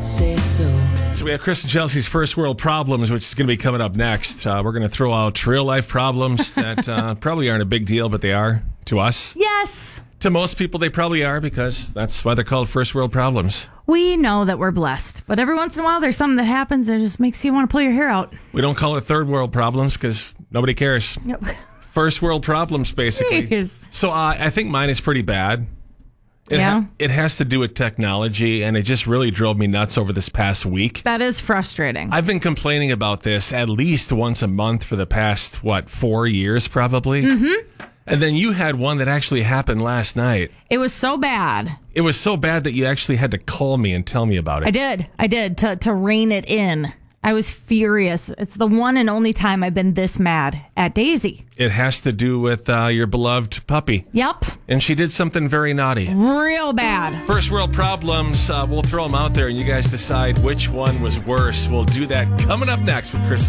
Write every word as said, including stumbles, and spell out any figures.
say so. So we have Chris and Chelsea's First World Problems, which is going to be coming up next. Uh, we're going to throw out real-life problems that uh, probably aren't a big deal, but they are to us. Yes. To most people, they probably are, because that's why they're called First World Problems. We know that we're blessed, but every once in a while there's something that happens that just makes you want to pull your hair out. We don't call it Third World Problems because nobody cares. Yep. First World Problems, basically. Jeez. So uh, I think mine is pretty bad. It Yeah. ha- it has to do with technology, and it just really drove me nuts over this past week. That is frustrating. I've been complaining about this at least once a month for the past, what, four years probably? Mm-hmm. And then you had one that actually happened last night. It was so bad. It was so bad that you actually had to call me and tell me about it. I did. I did to to rein it in. I was furious. It's the one and only time I've been this mad at Daisy. It has to do with uh, your beloved puppy. Yep. And she did something very naughty. Real bad. First World Problems, uh, we'll throw them out there and you guys decide which one was worse. We'll do that coming up next with Chris